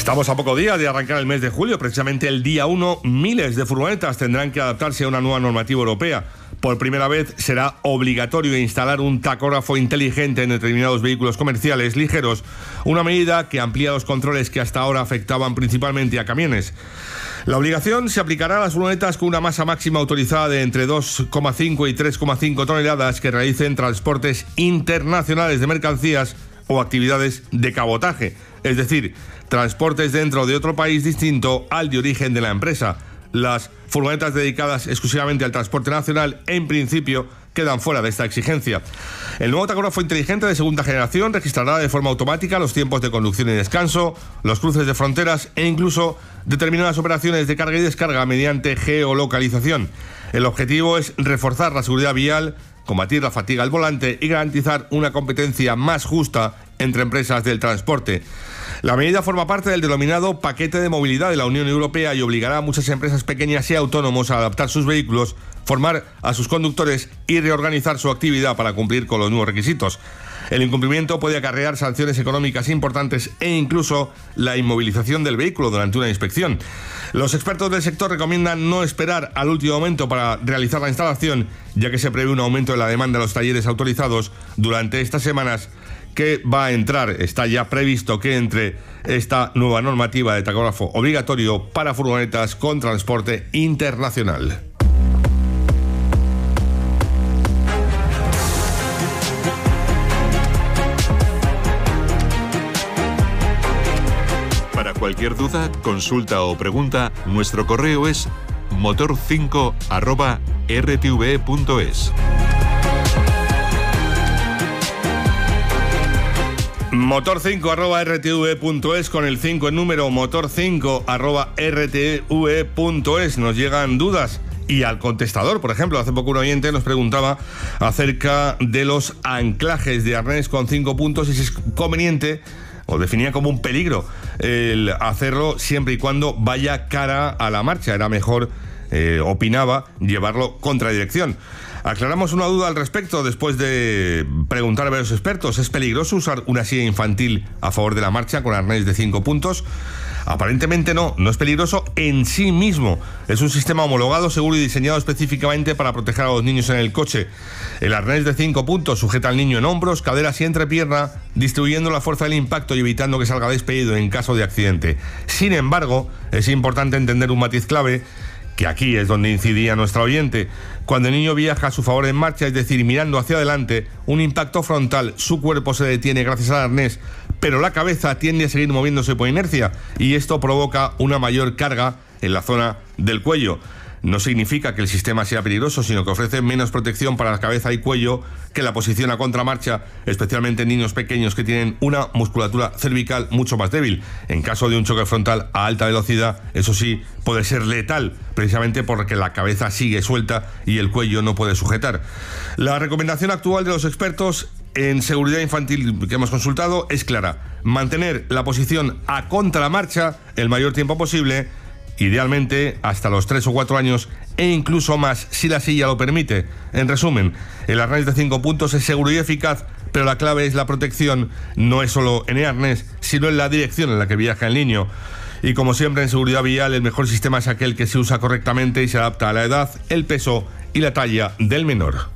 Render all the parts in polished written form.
Estamos a poco día de arrancar el mes de julio. Precisamente el día 1, miles de furgonetas tendrán que adaptarse a una nueva normativa europea. Por primera vez será obligatorio instalar un tacógrafo inteligente en determinados vehículos comerciales ligeros, una medida que amplía los controles que hasta ahora afectaban principalmente a camiones. La obligación se aplicará a las furgonetas con una masa máxima autorizada de entre 2,5 y 3,5 toneladas que realicen transportes internacionales de mercancías o actividades de cabotaje, es decir, transportes dentro de otro país distinto al de origen de la empresa. Las furgonetas dedicadas exclusivamente al transporte nacional, en principio, quedan fuera de esta exigencia. El nuevo tacógrafo inteligente de segunda generación registrará de forma automática los tiempos de conducción y descanso, los cruces de fronteras e incluso determinadas operaciones de carga y descarga mediante geolocalización. El objetivo es reforzar la seguridad vial, combatir la fatiga al volante y garantizar una competencia más justa entre empresas del transporte. La medida forma parte del denominado paquete de movilidad de la Unión Europea y obligará a muchas empresas pequeñas y autónomos a adaptar sus vehículos, formar a sus conductores y reorganizar su actividad para cumplir con los nuevos requisitos. El incumplimiento puede acarrear sanciones económicas importantes e incluso la inmovilización del vehículo durante una inspección. Los expertos del sector recomiendan no esperar al último momento para realizar la instalación, ya que se prevé un aumento de la demanda de los talleres autorizados durante estas semanas que va a entrar. Está ya previsto que entre esta nueva normativa de tacógrafo obligatorio para furgonetas con transporte internacional. Para cualquier duda, consulta o pregunta, nuestro correo es motor5@rtve.es. motor5@rtve.es, con el 5 en número, motor5@rtve.es. Nos llegan dudas y al contestador. Por ejemplo, hace poco un oyente nos preguntaba acerca de los anclajes de arnés con 5 puntos y si es conveniente o definía como un peligro el hacerlo siempre y cuando vaya cara a la marcha. Era mejor, opinaba, llevarlo contradirección. Aclaramos una duda al respecto después de preguntar a varios expertos. ¿Es peligroso usar una silla infantil a favor de la marcha con arnés de 5 puntos? Aparentemente no es peligroso en sí mismo. Es un sistema homologado, seguro y diseñado específicamente para proteger a los niños en el coche. El arnés de 5 puntos sujeta al niño en hombros, caderas y entrepierna, distribuyendo la fuerza del impacto y evitando que salga despedido en caso de accidente. Sin embargo, es importante entender un matiz clave, que aquí es donde incidía nuestra oyente. Cuando el niño viaja a su favor en marcha, es decir, mirando hacia adelante, un impacto frontal, su cuerpo se detiene gracias al arnés, pero la cabeza tiende a seguir moviéndose por inercia y esto provoca una mayor carga en la zona del cuello. No significa que el sistema sea peligroso, sino que ofrece menos protección para la cabeza y cuello que la posición a contramarcha, especialmente en niños pequeños que tienen una musculatura cervical mucho más débil. En caso de un choque frontal a alta velocidad, eso sí, puede ser letal, precisamente porque la cabeza sigue suelta y el cuello no puede sujetar. La recomendación actual de los expertos en seguridad infantil que hemos consultado es clara: mantener la posición a contramarcha el mayor tiempo posible, idealmente hasta los 3 o 4 años e incluso más si la silla lo permite. En resumen, el arnés de 5 puntos es seguro y eficaz, pero la clave es la protección. No es solo en el arnés, sino en la dirección en la que viaja el niño. Y como siempre en seguridad vial, el mejor sistema es aquel que se usa correctamente y se adapta a la edad, el peso y la talla del menor.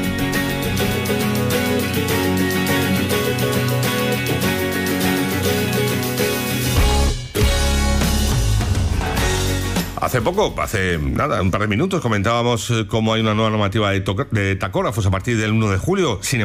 Hace un par de minutos comentábamos cómo hay una nueva normativa de tacógrafos a partir del 1 de julio. Sin